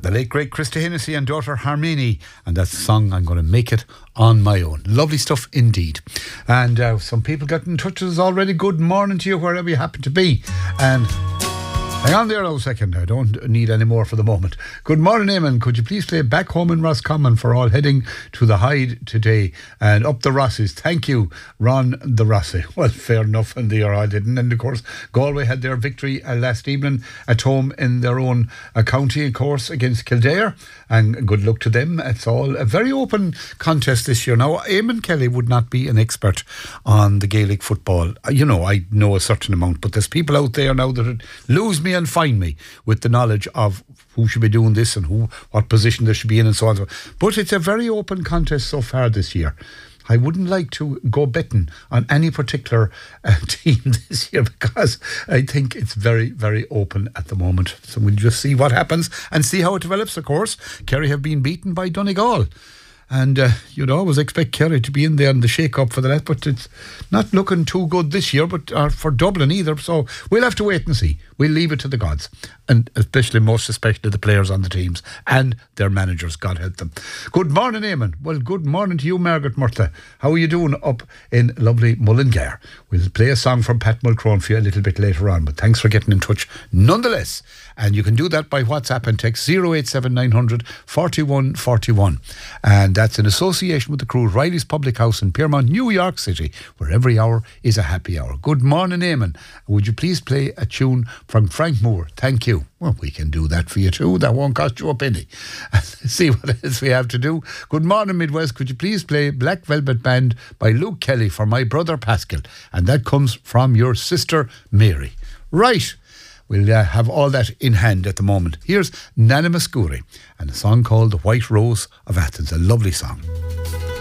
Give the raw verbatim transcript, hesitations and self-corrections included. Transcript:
The late great Krista Hennessy and daughter Harmony, and that's the song I'm going to make it on my own. Lovely stuff indeed. And uh, some people got in touch with us already. Good morning to you wherever you happen to be. And hang on there a second, I don't need any more for the moment. Good morning, Eamon. Could you please play Back Home in Roscommon for all heading to the Hyde today and up the Rosses? Thank you, Ron the Rossie. Well, fair enough, and they are all didn't. And of course, Galway had their victory uh, last evening at home in their own uh, county, of course, against Kildare. And good luck to them. It's all a very open contest this year. Now, Eamon Kelly would not be an expert on the Gaelic football. You know, I know a certain amount, but there's people out there now that would lose me and find me with the knowledge of who should be doing this and who, what position they should be in and so on. But it's a very open contest so far this year. I wouldn't like to go betting on any particular uh, team this year because I think it's very, very open at the moment. So we'll just see what happens and see how it develops, of course. Kerry have been beaten by Donegal. And uh, you'd always expect Kerry to be in there in the shake-up for that, but it's not looking too good this year, but uh, for Dublin either. So we'll have to wait and see. We'll leave it to the gods, and especially, most especially, the players on the teams and their managers. God help them. Good morning, Eamon. Well, good morning to you, Margaret Murtha. How are you doing up in lovely Mullingar? We'll play a song from Pat Mulcrone for you a little bit later on, but thanks for getting in touch nonetheless. And you can do that by WhatsApp and text oh eight seven nine hundred forty-one forty-one. And that's in association with the crew, Riley's Public House in Piermont, New York City, where every hour is a happy hour. Good morning, Eamon. Would you please play a tune from Frank Moore? Thank you. Well, we can do that for you too. That won't cost you a penny. See what else we have to do. Good morning, Midwest. Could you please play Black Velvet Band by Luke Kelly for my brother Pascal? And that comes from your sister Mary. Right. We'll uh, have all that in hand at the moment. Here's Nana Muscuri and a song called The White Rose of Athens. A lovely song.